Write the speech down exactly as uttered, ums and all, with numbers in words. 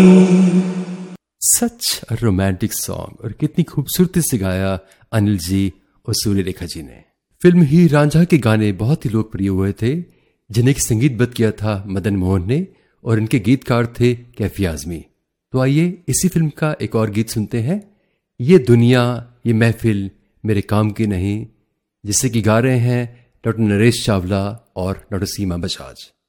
सच romantic song, और कितनी खूबसूरती से गाया अनिल जी और सूर्यरेखा जी ने। फिल्म ही रांझा के गाने बहुत ही लोकप्रिय हुए थे, जिन्हें संगीतबद्ध किया था मदन मोहन ने, और इनके गीतकार थे कैफी आजमी। तो आइए इसी फिल्म का एक और गीत सुनते हैं, ये दुनिया ये महफिल मेरे काम की नहीं, जिसे कि गा रहे हैं डॉक्टर नरेश चावला और डॉक्टर सीमा बजाज।